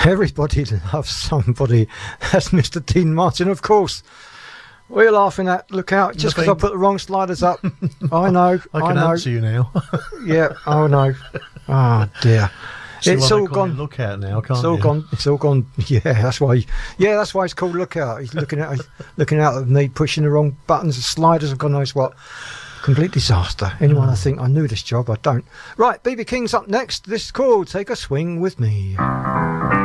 Everybody loves somebody. That's Mr. Dean Martin, of course. What are you laughing at? Look out, just because I put the wrong sliders up. I know. I can answer you now. Yeah, oh no. Oh dear. It's all gone. Lookout now, can't It's all you? gone. It's all gone. Yeah, that's why. That's why it's called Lookout. He's looking out at me, pushing the wrong buttons, the sliders, and God knows what. Complete disaster. Anyone I think I knew this job, I don't. Right, BB King's up next. This is called Take a Swing with Me.